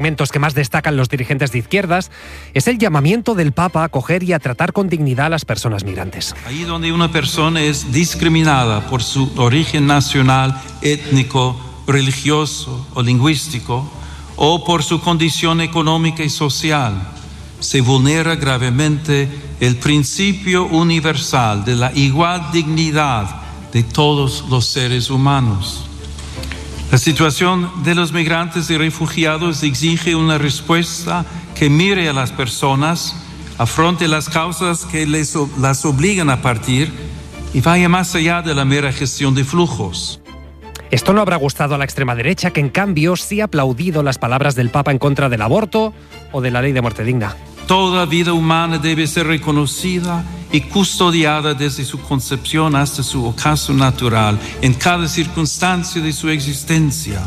que más destacan los dirigentes de izquierdas es el llamamiento del Papa a acoger y a tratar con dignidad a las personas migrantes. Ahí donde una persona es discriminada por su origen nacional, étnico, religioso o lingüístico, o por su condición económica y social, se vulnera gravemente el principio universal de la igual dignidad de todos los seres humanos. La situación de los migrantes y refugiados exige una respuesta que mire a las personas, afronte las causas que las obligan a partir y vaya más allá de la mera gestión de flujos. Esto no habrá gustado a la extrema derecha, que en cambio sí ha aplaudido las palabras del Papa en contra del aborto o de la ley de muerte digna. Toda vida humana debe ser reconocida y custodiada desde su concepción hasta su ocaso natural, en cada circunstancia de su existencia.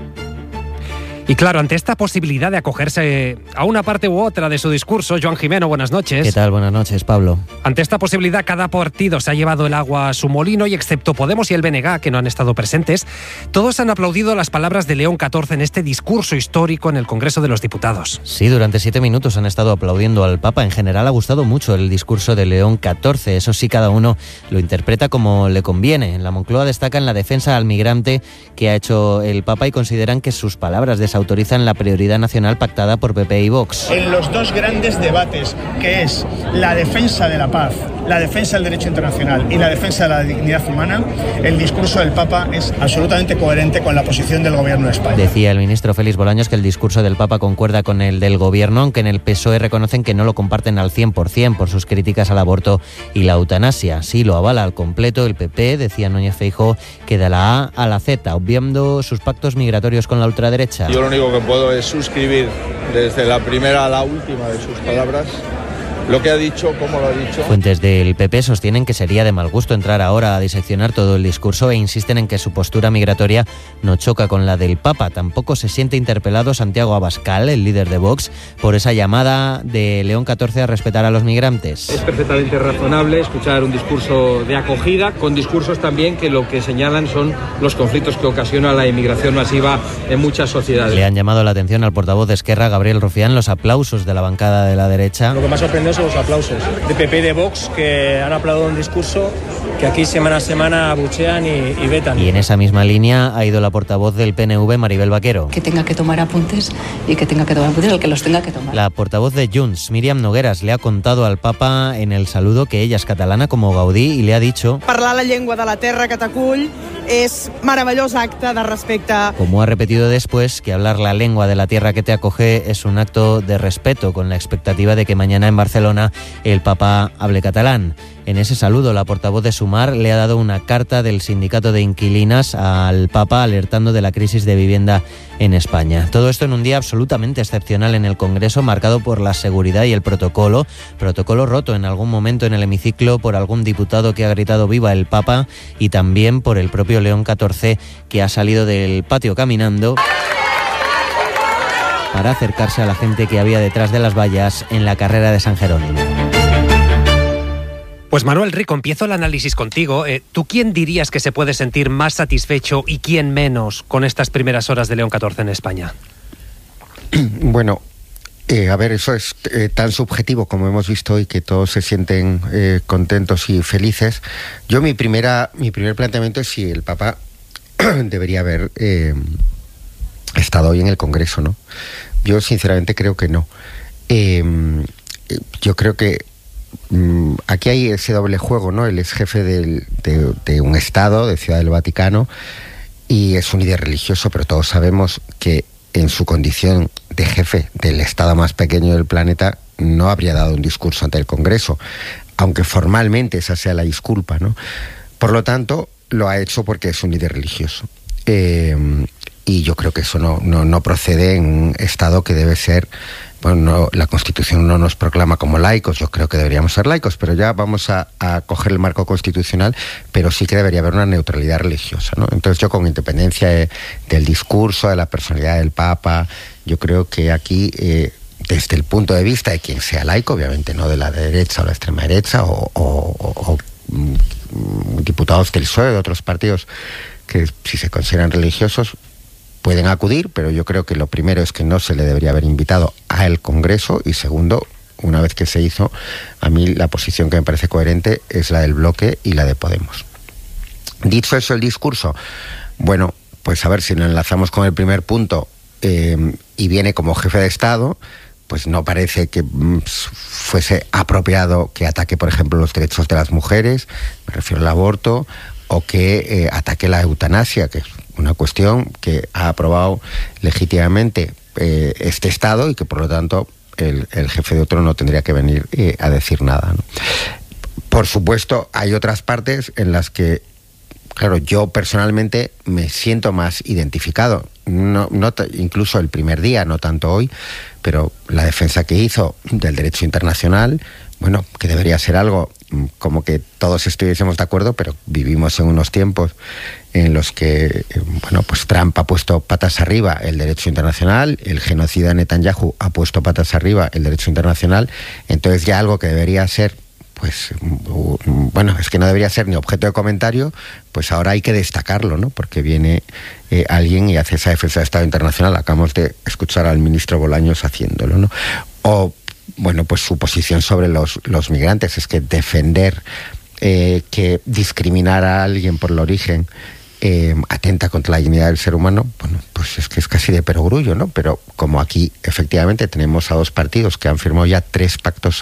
Y claro, ante esta posibilidad de acogerse a una parte u otra de su discurso, Joan Jimeno, buenas noches. ¿Qué tal? Buenas noches, Pablo. Ante esta posibilidad, cada partido se ha llevado el agua a su molino y excepto Podemos y el BNG, que no han estado presentes, todos han aplaudido las palabras de León XIV en este discurso histórico en el Congreso de los Diputados. Sí, durante 7 minutos han estado aplaudiendo al Papa. En general ha gustado mucho el discurso de León XIV. Eso sí, cada uno lo interpreta como le conviene. En la Moncloa destacan la defensa al migrante que ha hecho el Papa y consideran que sus palabras desautorizan la prioridad nacional pactada por PP y Vox. En los dos grandes debates, que es la defensa de la paz, la defensa del derecho internacional y la defensa de la dignidad humana, el discurso del Papa es absolutamente coherente con la posición del Gobierno de España. Decía el ministro Félix Bolaños que el discurso del Papa concuerda con el del Gobierno, aunque en el PSOE reconocen que no lo comparten al 100% por sus críticas al aborto y la eutanasia. Sí lo avala al completo el PP, decía Núñez Feijóo, que de la A a la Z, obviando sus pactos migratorios con la ultraderecha. Yo lo único que puedo es suscribir desde la primera a la última de sus palabras. Lo que ha dicho, cómo lo ha dicho. Fuentes del PP sostienen que sería de mal gusto entrar ahora a diseccionar todo el discurso e insisten en que su postura migratoria no choca con la del Papa. Tampoco se siente interpelado Santiago Abascal, el líder de Vox, por esa llamada de León XIV a respetar a los migrantes. Es perfectamente razonable escuchar un discurso de acogida, con discursos también que lo que señalan son los conflictos que ocasiona la inmigración masiva en muchas sociedades. Le han llamado la atención al portavoz de Esquerra, Gabriel Rufián, los aplausos de la bancada de la derecha. Lo que más sorprende son los aplausos de PP y de Vox, que han aplaudido un discurso que aquí semana a semana abuchean y vetan. Y en esa misma línea ha ido la portavoz del PNV, Maribel Vaquero. Que tenga que tomar apuntes y que tenga que tomar apuntes el que los tenga que tomar. La portavoz de Junts, Míriam Nogueras, le ha contado al Papa en el saludo que ella es catalana como Gaudí y le ha dicho: parlar la llengua de la terra que t'acull es maravilloso acte de respecte. Como ha repetido después, que hablar la lengua de la tierra que te acoge es un acto de respeto, con la expectativa de que mañana en Barcelona el Papa hable catalán. En ese saludo, la portavoz de Sumar le ha dado una carta del sindicato de inquilinas al Papa alertando de la crisis de vivienda en España. Todo esto en un día absolutamente excepcional en el Congreso, marcado por la seguridad y el protocolo roto en algún momento en el hemiciclo por algún diputado que ha gritado viva el Papa y también por el propio León XIV, que ha salido del patio caminando para acercarse a la gente que había detrás de las vallas en la carrera de San Jerónimo. Pues Manuel Rico, empiezo el análisis contigo. ¿Tú quién dirías que se puede sentir más satisfecho y quién menos con estas primeras horas de León XIV en España? Bueno, a ver, eso es tan subjetivo como hemos visto hoy, que todos se sienten contentos y felices. Yo mi primer planteamiento es si el Papa debería haber estado hoy en el Congreso, ¿no? Yo sinceramente creo que no. Yo creo que aquí hay ese doble juego, ¿no? Él es jefe de un Estado, de Ciudad del Vaticano, y es un líder religioso, pero todos sabemos que en su condición de jefe del Estado más pequeño del planeta no habría dado un discurso ante el Congreso, aunque formalmente esa sea la disculpa, ¿no? Por lo tanto, lo ha hecho porque es un líder religioso. Y yo creo que eso no procede en un Estado que debe ser... Bueno, la Constitución no nos proclama como laicos, yo creo que deberíamos ser laicos, pero ya vamos a coger el marco constitucional, pero sí que debería haber una neutralidad religiosa, ¿no? Entonces yo, con independencia del discurso, de la personalidad del Papa, yo creo que aquí, desde el punto de vista de quien sea laico, obviamente no de la derecha o la extrema derecha, o diputados del PSOE, de otros partidos que si se consideran religiosos, pueden acudir, pero yo creo que lo primero es que no se le debería haber invitado al Congreso, y segundo, una vez que se hizo, a mí la posición que me parece coherente es la del bloque y la de Podemos. Dicho eso, el discurso, bueno, pues a ver si lo enlazamos con el primer punto, y viene como jefe de Estado, pues no parece que fuese apropiado que ataque, por ejemplo, los derechos de las mujeres, me refiero al aborto, o que ataque la eutanasia, que es una cuestión que ha aprobado legítimamente este Estado, y que por lo tanto el jefe de otro no tendría que venir a decir nada, ¿no? Por supuesto, hay otras partes en las que, claro, yo personalmente me siento más identificado, incluso el primer día, no tanto hoy, pero la defensa que hizo del derecho internacional, bueno, que debería ser algo como que todos estuviésemos de acuerdo, pero vivimos en unos tiempos en los que, bueno, pues Trump ha puesto patas arriba el derecho internacional, el genocida Netanyahu ha puesto patas arriba el derecho internacional, entonces ya algo que debería ser, pues, bueno, es que no debería ser ni objeto de comentario, pues ahora hay que destacarlo, ¿no? Porque viene alguien y hace esa defensa de Estado internacional. Acabamos de escuchar al ministro Bolaños haciéndolo, ¿no? O, bueno, pues su posición sobre los migrantes, es que defender que discriminar a alguien por el origen atenta contra la dignidad del ser humano, bueno, pues es que es casi de perogrullo, ¿no? Pero como aquí efectivamente tenemos a dos partidos que han firmado ya 3 pactos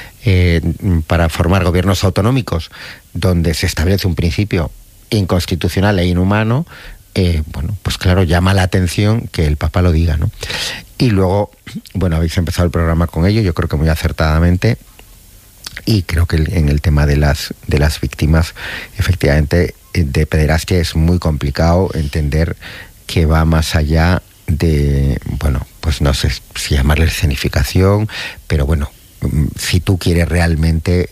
para formar gobiernos autonómicos, donde se establece un principio inconstitucional e inhumano, bueno, pues claro, llama la atención que el Papa lo diga, ¿no? Y luego, bueno, habéis empezado el programa con ello, yo creo que muy acertadamente, y creo que en el tema de las víctimas, efectivamente, de pederastia es muy complicado entender que va más allá de, bueno, pues no sé si llamarle escenificación, pero bueno, si tú quieres realmente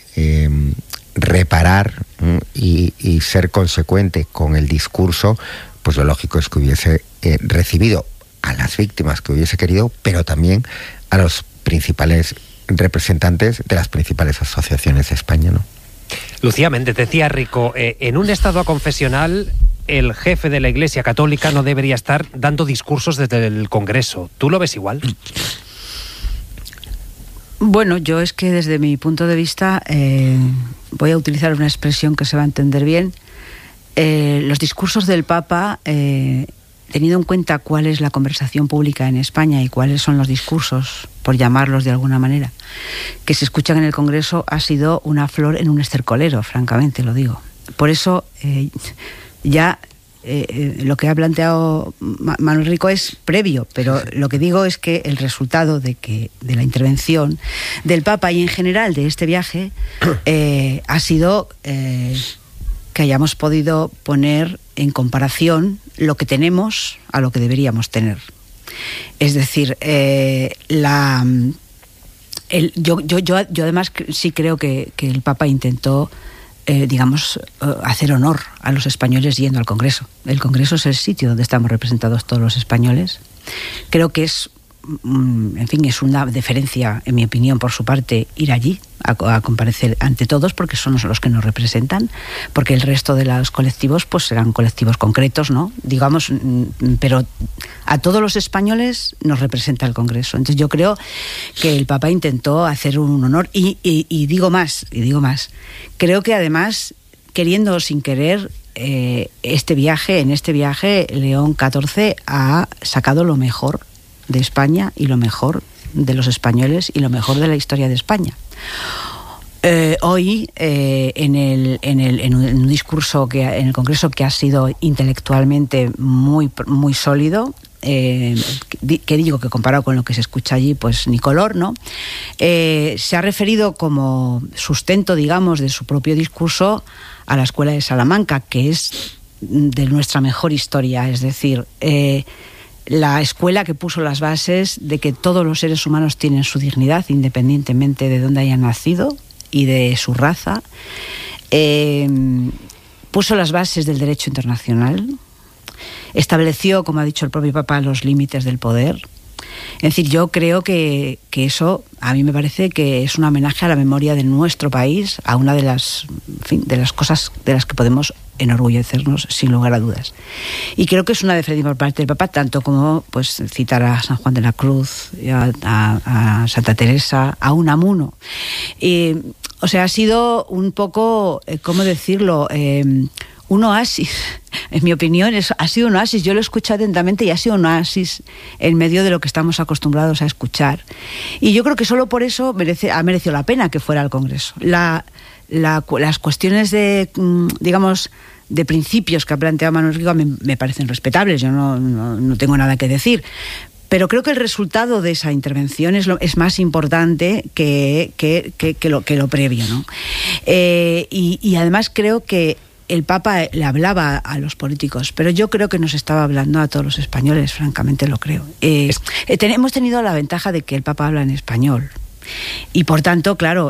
reparar y ser consecuente con el discurso, pues lo lógico es que hubiese recibido a las víctimas que hubiese querido, pero también a los principales representantes de las principales asociaciones de España, ¿no? Lucía Méndez, decía Rico, en un estado aconfesional el jefe de la Iglesia Católica no debería estar dando discursos desde el Congreso. ¿Tú lo ves igual? Bueno, yo es que desde mi punto de vista voy a utilizar una expresión que se va a entender bien. Los discursos del Papa, teniendo en cuenta cuál es la conversación pública en España y cuáles son los discursos, por llamarlos de alguna manera, que se escuchan en el Congreso, ha sido una flor en un estercolero, francamente lo digo. Por eso lo que ha planteado Manuel Rico es previo, pero lo que digo es que el resultado de la intervención del Papa y en general de este viaje ha sido que hayamos podido poner en comparación lo que tenemos a lo que deberíamos tener. Es decir, yo además sí creo que el Papa intentó hacer honor a los españoles yendo al Congreso. El Congreso es el sitio donde estamos representados todos los españoles. Creo que es una deferencia, en mi opinión, por su parte, ir allí a comparecer ante todos, porque son los que nos representan, porque el resto de los colectivos pues serán colectivos concretos, ¿no? Digamos, pero a todos los españoles nos representa el Congreso. Entonces yo creo que el Papa intentó hacer un honor y digo más, creo que además, queriendo o sin querer, en este viaje León XIV ha sacado lo mejor de España y lo mejor de los españoles y lo mejor de la historia de España. Hoy, en un discurso en el Congreso que ha sido intelectualmente muy, muy sólido, que digo que comparado con lo que se escucha allí, pues ni color, ¿no? Se ha referido como sustento, digamos, de su propio discurso a la Escuela de Salamanca, que es de nuestra mejor historia, es decir, la escuela que puso las bases de que todos los seres humanos tienen su dignidad, independientemente de dónde hayan nacido y de su raza, puso las bases del derecho internacional, estableció, como ha dicho el propio Papa, los límites del poder, Es decir, yo creo que eso a mí me parece que es un homenaje a la memoria de nuestro país, a una de las, en fin, de las cosas de las que podemos enorgullecernos sin lugar a dudas. Y creo que es una deferencia por parte del Papa, tanto como pues citar a San Juan de la Cruz, a Santa Teresa, a Unamuno. O sea, ha sido un poco, ¿cómo decirlo?, un oasis, en mi opinión, ha sido un oasis. Yo lo he escuchado atentamente y ha sido un oasis en medio de lo que estamos acostumbrados a escuchar. Y yo creo que solo por eso ha merecido la pena que fuera al Congreso. Las cuestiones de, digamos, de principios que ha planteado Manuel Rico me parecen respetables, yo no tengo nada que decir. Pero creo que el resultado de esa intervención es más importante que lo previo, ¿no? Y además creo que el Papa le hablaba a los políticos, pero yo creo que nos estaba hablando a todos los españoles, francamente lo creo. Hemos tenido la ventaja de que el Papa habla en español y por tanto, claro,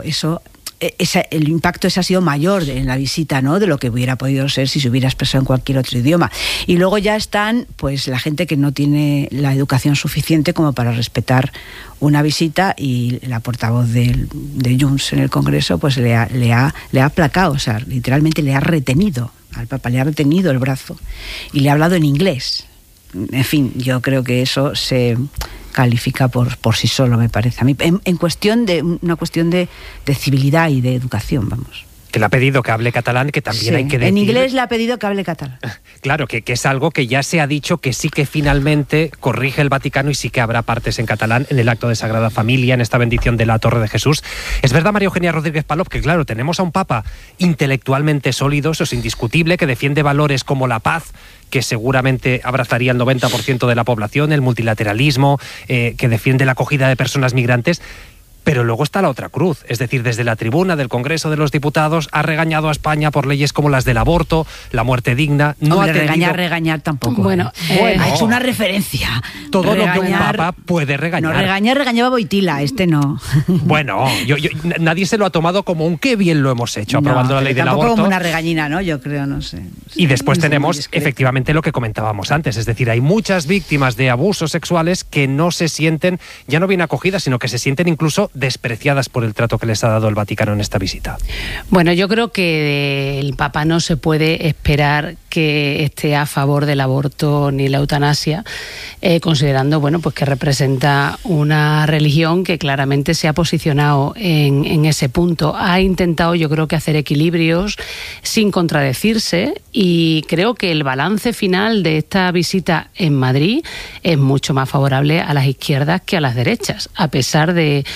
el impacto ese ha sido mayor en la visita, ¿no?, de lo que hubiera podido ser si se hubiera expresado en cualquier otro idioma. Y luego ya están pues la gente que no tiene la educación suficiente como para respetar una visita, y la portavoz de Junts en el Congreso pues le ha aplacado, o sea, literalmente le ha retenido al Papa, le ha retenido el brazo y le ha hablado en inglés. En fin, yo creo que eso se califica por sí solo, me parece a mí, en cuestión de una cuestión de civilidad y de educación, vamos. Que le ha pedido que hable catalán, que también sí, hay que decir... En inglés le ha pedido que hable catalán. Claro, que es algo que ya se ha dicho que sí que finalmente corrige el Vaticano y sí que habrá partes en catalán en el acto de Sagrada Familia, en esta bendición de la Torre de Jesús. Es verdad, María Eugenia Rodríguez Palop, que claro, tenemos a un Papa intelectualmente sólido, eso es indiscutible, que defiende valores como la paz, que seguramente abrazaría el 90% de la población, el multilateralismo, que defiende la acogida de personas migrantes. Pero luego está la otra cruz, es decir, desde la tribuna del Congreso de los Diputados ha regañado a España por leyes como las del aborto, la muerte digna. No ha tenido... regañar tampoco. Bueno, ha hecho una referencia. Todo lo que un Papa puede regañar. No, regañaba Boitila, no. Bueno, nadie se lo ha tomado como un qué bien lo hemos hecho, aprobando la ley del aborto. Tampoco como una regañina, ¿no? Yo creo, no sé. Y después tenemos efectivamente lo que comentábamos antes, es decir, hay muchas víctimas de abusos sexuales que no se sienten, ya no bien acogidas, sino que se sienten incluso despreciadas por el trato que les ha dado el Vaticano en esta visita. Bueno, yo creo que el Papa no se puede esperar que esté a favor del aborto ni la eutanasia, considerando, bueno, pues que representa una religión que claramente se ha posicionado en ese punto. Ha intentado, yo creo que hacer equilibrios sin contradecirse, y creo que el balance final de esta visita en Madrid es mucho más favorable a las izquierdas que a las derechas, a pesar de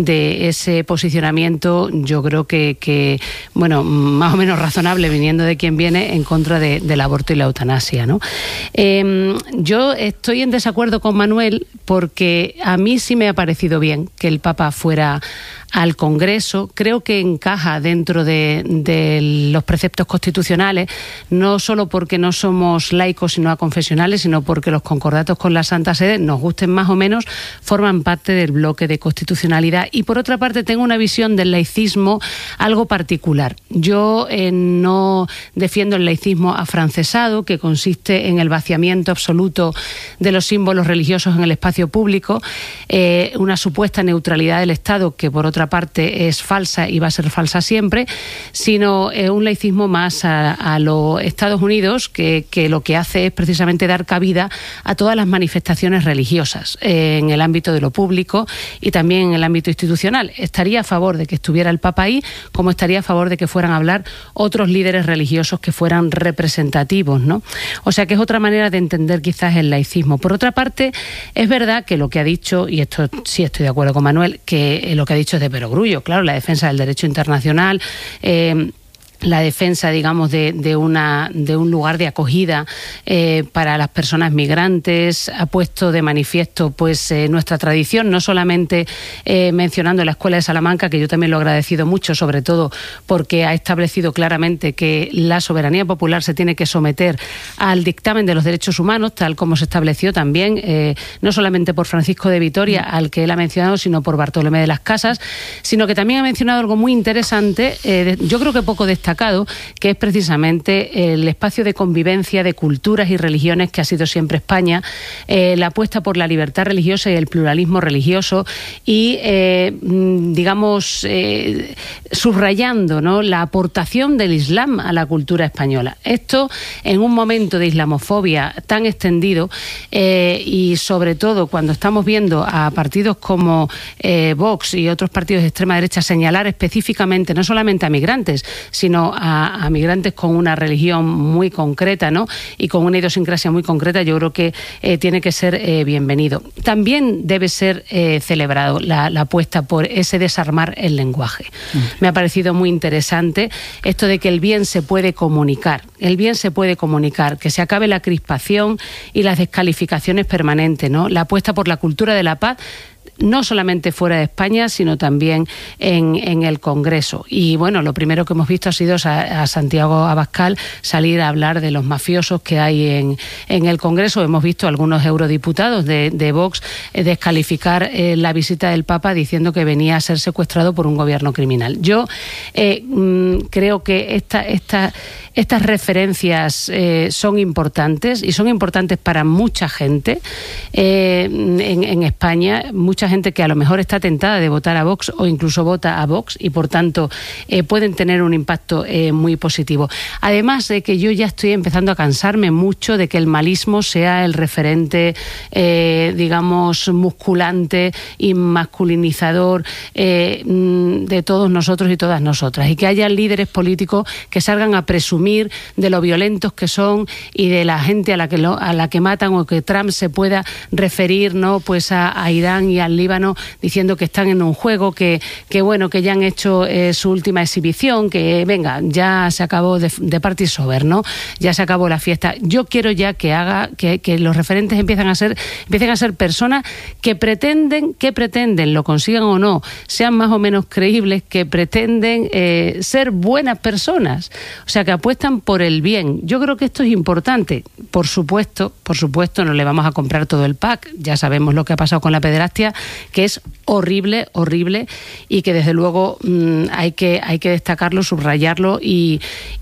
ese posicionamiento, yo creo que bueno, más o menos razonable viniendo de quien viene, en contra del aborto y la eutanasia, ¿no? Yo estoy en desacuerdo con Manuel, porque a mí sí me ha parecido bien que el Papa fuera al Congreso. Creo que encaja dentro de los preceptos constitucionales, no solo porque no somos laicos sino aconfesionales, sino porque los concordatos con la Santa Sede, nos gusten más o menos, forman parte del bloque de constitucionalidad. Y por otra parte tengo una visión del laicismo algo particular. Yo no defiendo el laicismo afrancesado, que consiste en el vaciamiento absoluto de los símbolos religiosos en el espacio público, una supuesta neutralidad del Estado que por otra parte es falsa y va a ser falsa siempre, sino un laicismo más a los Estados Unidos, que lo que hace es precisamente dar cabida a todas las manifestaciones religiosas en el ámbito de lo público y también en el ámbito institucional. Estaría a favor de que estuviera el Papa ahí, como estaría a favor de que fueran a hablar otros líderes religiosos que fueran representativos, ¿no? O sea que es otra manera de entender quizás el laicismo. Por otra parte, es verdad que lo que ha dicho, y esto sí estoy de acuerdo con Manuel, que lo que ha dicho es de perogrullo, claro, la defensa del derecho internacional, la defensa, digamos, de un lugar de acogida para las personas migrantes. Ha puesto de manifiesto pues nuestra tradición, no solamente mencionando la Escuela de Salamanca, que yo también lo he agradecido mucho, sobre todo porque ha establecido claramente que la soberanía popular se tiene que someter al dictamen de los derechos humanos, tal como se estableció también, no solamente por Francisco de Vitoria, al que él ha mencionado, sino por Bartolomé de las Casas, sino que también ha mencionado algo muy interesante, yo creo que poco destacado, destacado, que es precisamente el espacio de convivencia de culturas y religiones que ha sido siempre España, la apuesta por la libertad religiosa y el pluralismo religioso y, subrayando, ¿no?, la aportación del Islam a la cultura española. Esto en un momento de islamofobia tan extendido y sobre todo cuando estamos viendo a partidos como Vox y otros partidos de extrema derecha señalar específicamente no solamente a migrantes, sino a migrantes con una religión muy concreta, ¿no?, y con una idiosincrasia muy concreta, yo creo que tiene que ser bienvenido. También debe ser celebrado la apuesta por ese desarmar el lenguaje. Me ha parecido muy interesante esto de que el bien se puede comunicar, que se acabe la crispación y las descalificaciones permanentes, ¿no? La apuesta por la cultura de la paz, no solamente fuera de España, sino también en el Congreso. Y bueno, lo primero que hemos visto ha sido a Santiago Abascal salir a hablar de los mafiosos que hay en el Congreso. Hemos visto a algunos eurodiputados de Vox descalificar la visita del Papa diciendo que venía a ser secuestrado por un gobierno criminal. Yo creo que estas referencias son importantes y son importantes para mucha gente en España, mucha gente que a lo mejor está tentada de votar a Vox o incluso vota a Vox y por tanto pueden tener un impacto muy positivo. Además de que yo ya estoy empezando a cansarme mucho de que el malismo sea el referente digamos musculante y masculinizador de todos nosotros y todas nosotras, y que haya líderes políticos que salgan a presumir de lo violentos que son y de la gente a la que matan, o que Trump se pueda referir, ¿no?, pues a Irán y al Líbano diciendo que están en un juego, que bueno, que ya han hecho su última exhibición, que venga, ya se acabó de party sober, ¿no? Ya se acabó la fiesta. Yo quiero ya que los referentes empiecen a ser personas que pretenden, lo consigan o no, sean más o menos creíbles, que pretenden ser buenas personas, o sea, que apuestan por el bien. Yo creo que esto es importante. Por supuesto, no le vamos a comprar todo el pack. Ya sabemos lo que ha pasado con la pederastia, que es horrible, y que desde luego hay que destacarlo, subrayarlo y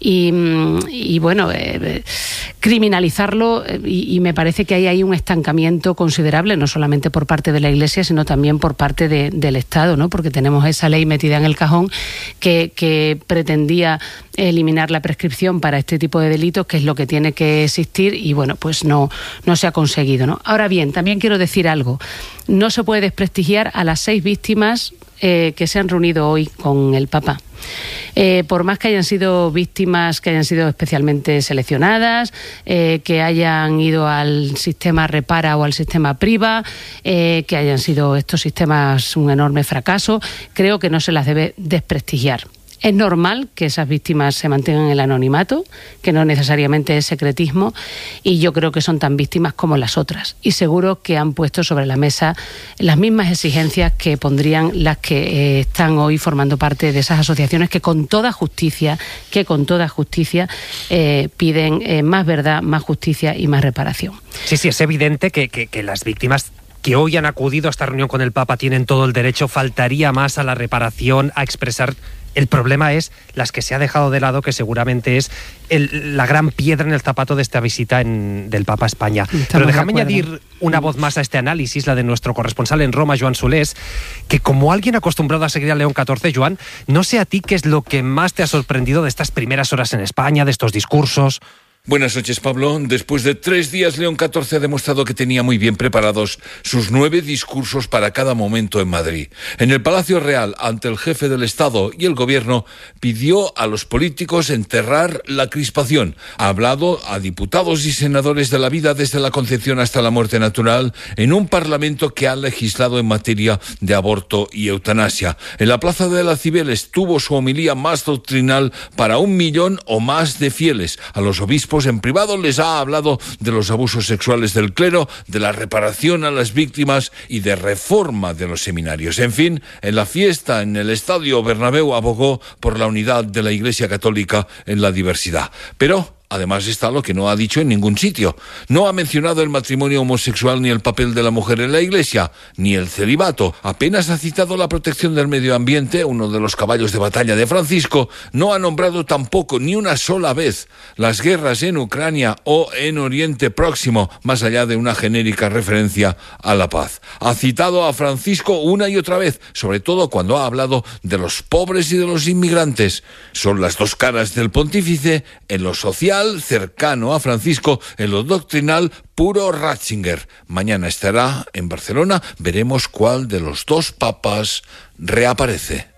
bueno, criminalizarlo, y me parece que hay ahí un estancamiento considerable, no solamente por parte de la Iglesia, sino también por parte del Estado, ¿no? Porque tenemos esa ley metida en el cajón que pretendía eliminar la prescripción para este tipo de delitos, que es lo que tiene que existir, y bueno, pues no se ha conseguido, ¿no? Ahora bien, también quiero decir algo. No se puede desprestigiar a las 6 víctimas que se han reunido hoy con el Papa. Por más que hayan sido víctimas que hayan sido especialmente seleccionadas, que hayan ido al sistema Repara o al sistema Priva, que hayan sido estos sistemas un enorme fracaso, creo que no se las debe desprestigiar. Es normal que esas víctimas se mantengan en el anonimato, que no necesariamente es secretismo, y yo creo que son tan víctimas como las otras. Y seguro que han puesto sobre la mesa las mismas exigencias que pondrían las que están hoy formando parte de esas asociaciones que con toda justicia piden más verdad, más justicia y más reparación. Sí, es evidente que las víctimas que hoy han acudido a esta reunión con el Papa tienen todo el derecho. Faltaría más a la reparación, a expresar. El problema es las que se ha dejado de lado, que seguramente es la gran piedra en el zapato de esta visita del Papa a España. Pero déjame añadir una voz más a este análisis, la de nuestro corresponsal en Roma, Joan Solés, que como alguien acostumbrado a seguir a León XIV, Joan, no sé a ti qué es lo que más te ha sorprendido de estas primeras horas en España, de estos discursos. Buenas noches, Pablo. Después de 3 días, León XIV ha demostrado que tenía muy bien preparados sus 9 discursos para cada momento en Madrid. En el Palacio Real, ante el jefe del Estado y el Gobierno, pidió a los políticos enterrar la crispación. Ha hablado a diputados y senadores de la vida desde la concepción hasta la muerte natural en un Parlamento que ha legislado en materia de aborto y eutanasia. En la Plaza de las Cibeles tuvo su homilía más doctrinal para 1 millón o más de fieles. A los obispos en privado les ha hablado de los abusos sexuales del clero, de la reparación a las víctimas y de reforma de los seminarios. En fin, en la fiesta en el Estadio Bernabéu abogó por la unidad de la Iglesia Católica en la diversidad. Pero Además está lo que no ha dicho en ningún sitio. No ha mencionado el matrimonio homosexual ni el papel de la mujer en la Iglesia, ni el celibato. Apenas ha citado la protección del medio ambiente, uno de los caballos de batalla de Francisco. No ha nombrado tampoco ni una sola vez las guerras en Ucrania o en Oriente Próximo, más allá de una genérica referencia a la paz. Ha citado a Francisco una y otra vez, sobre todo cuando ha hablado de los pobres y de los inmigrantes. Son las dos caras del pontífice, en lo social cercano a Francisco, en lo doctrinal puro Ratzinger. Mañana estará en Barcelona, veremos cuál de los dos papas reaparece.